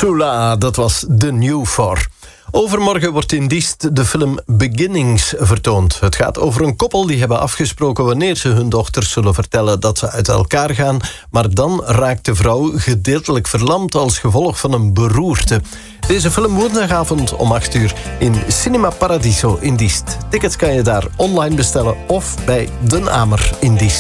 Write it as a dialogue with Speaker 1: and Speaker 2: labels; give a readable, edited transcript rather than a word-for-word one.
Speaker 1: Sula, dat was The New Four. Overmorgen wordt in Diest de film Beginnings vertoond. Het gaat over een koppel die hebben afgesproken wanneer ze hun dochters zullen vertellen dat ze uit elkaar gaan. Maar dan raakt de vrouw gedeeltelijk verlamd als gevolg van een beroerte. Deze film woensdagavond om 8 uur in Cinema Paradiso in Diest. Tickets kan je daar online bestellen of bij Den Amer in Diest.